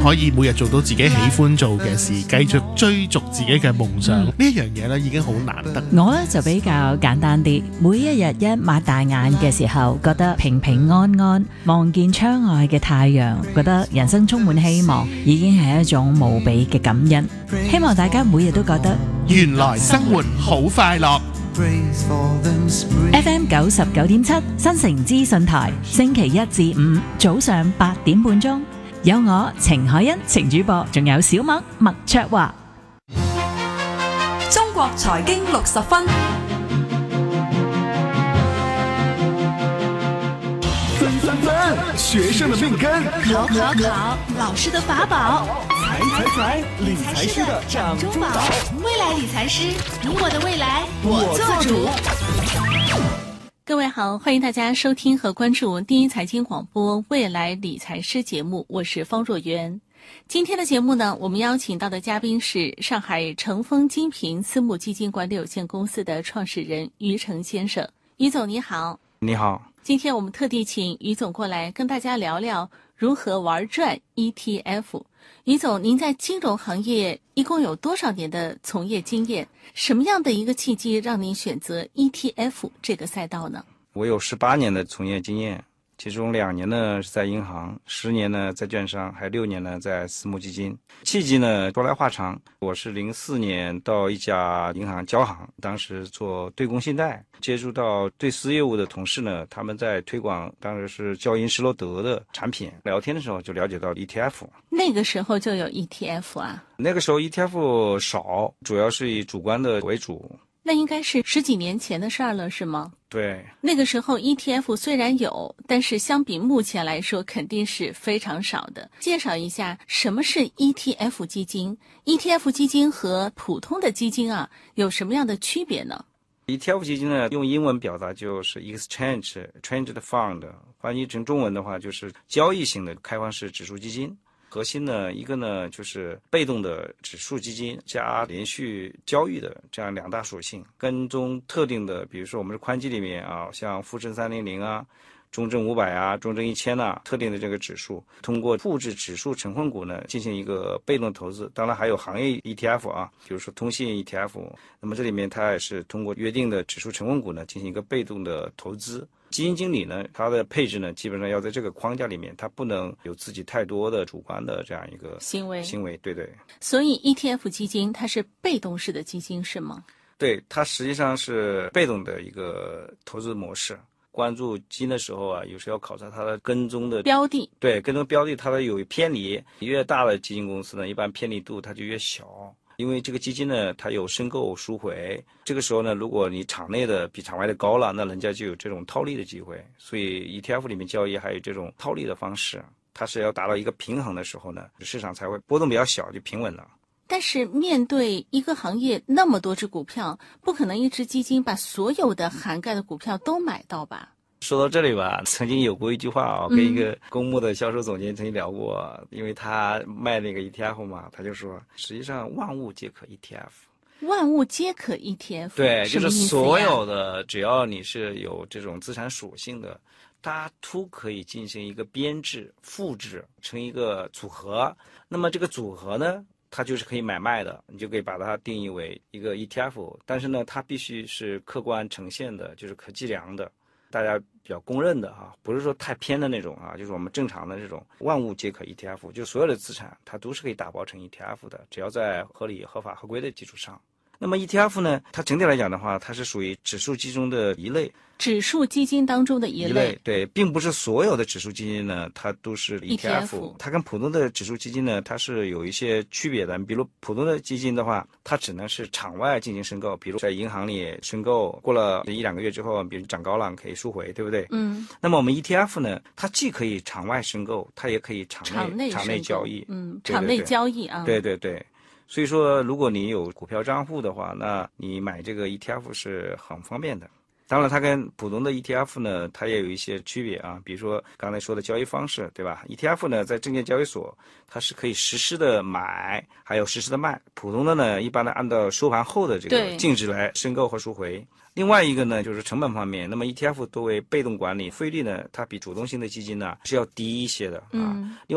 可以每日做到自己喜歡做嘅事，繼續追逐自己嘅夢想，呢一樣嘢咧已經好難得。 我咧就比較簡單啲，每一日一擘大眼嘅時候，覺得平平安安，望見窗外嘅太陽，覺得人生充滿希望，已經係一種無比嘅感恩。希望大家每日都覺得原來生活好快樂。 FM 99.7新城資訊台，星期一至五早上8點半鐘，有我程海欣程主播，仲有小麥麥卓華。 中國財經60分， 學生的命根， 考，老師的法寶， 財，理財師的掌中寶， 未來理財師，你我的未來，我做主。 各位好，歡迎大家收聽和關注第一財經廣播未來理財師節目，我是方若媛。今天的節目呢，我們邀請到的嘉賓是上海成豐金平私募基金管理有限公司的創始人余成先生。余總你好。 你好， 今天我們特地請余總過來跟大家聊聊如何玩轉 ETF。余總，您在金融行業一共有多少年的從業經驗？什麼樣的一個契機讓您選擇 ETF 這個賽道呢？ 我有18年的從業經驗，其中2年呢是在銀行，10年呢在券商，還有6年呢在私募基金。契機呢說來話長，我是04年到一家銀行交行，當時做對公信貸，接觸到對私業務的同事呢，他們在推廣當時是交銀施羅德的產品，聊天的時候就了解到 ETF。 那個時候就有 ETF 啊？ 那個時候 ETF 少，主要是以主觀的為主。 那應該是10幾年前的事了，是嗎？ 對， 那個時候 ETF 雖然有，但是相比目前來說肯定是非常少的。介紹一下什麼是 ETF 基金？ ETF 基金和普通的基金啊有什麼樣的區別呢？ ETF 基金呢用英文表達就是 Exchange Traded Fund， 翻譯成中文的話就是交易型的開放式指數基金。核心呢，一個呢就是被動的指數基金加連續交易的這樣2大屬性，跟蹤特定的，比如說我們是寬基裡面啊，像滬深300啊、中證500啊、中證1000啊，特定的這個指數，通過複製指數成分股呢進行一個被動投資。當然還有行業 ETF 啊，比如說通信 ETF， 那麼這裡面它也是通過約定的指數成分股呢進行一個被動的投資。基金經理呢，他的配置呢，基本上要在這個框架裡面，他不能有自己太多的主觀的這樣一個行為，對。 所以 ETF 基金它是被動式的基金是嗎？ 對，它實際上是被動的一個投資模式。關注基金的時候啊，有時候要考察它的跟蹤的標的。 對，跟蹤標的它的有偏離，越大的基金公司呢，一般偏離度它就越小。因為這個基金呢，它有申購贖回，這個時候呢，如果你場內的比場外的高了，那人家就有這種套利的機會。所以 ETF 裡面交易還有這種套利的方式，它是要達到一個平衡的時候呢，市場才會波動比較小，就平穩了。 但是面對一個行業那麼多隻股票，不可能一隻基金把所有的涵蓋的股票都買到吧？ 說到這裡吧，曾經有過一句話啊，跟一個公募的銷售總監曾經聊過，因為他賣那個 ETF 嘛，他就說，實際上萬物皆可 ETF。 萬物皆可 ETF， 對，就是所有的，只要你是有這種資產屬性的，它都可以進行一個編制、複製成一個組合。那麼這個組合呢，它就是可以買賣的，你就可以把它定義為一個 ETF。但是呢，它必須是客觀呈現的，就是可計量的。大家比較公認的啊，不是說太偏的那種啊，就是我們正常的這種萬物皆可 ETF， 就所有的資產它都是可以打包成 ETF 的，只要在合理、合法、合規的基礎上。那麼 ETF 呢，它整體來講的話，它是屬於指數基金的一類。 指數基金當中的一類， 對，並不是所有的指數基金呢，它都是 ETF。它跟普通的指數基金呢，它是有一些區別的。比如普通的基金的話，它只能是場外進行申購，比如在銀行裡申購，過了1-2個月之後，比如漲高了可以贖回，對不對？那麼我們 ETF 呢，它既可以場外申購，它也可以場內交易。 場內交易啊。 對。所以說，如果你有股票賬戶的話，那你買這個 ETF 是很方便的。當然它跟普通的 ETF 呢，它也有一些區別啊，比如說剛才說的交易方式，對吧？ ETF 呢在證券交易所它是可以實時的買還有實時的賣，普通的呢一般的按照收盤後的這個淨值來申購和贖回。另外一個呢就是成本方面，那麼 ETF 作為被動管理，費率呢它比主動性的基金呢是要低一些的啊。另外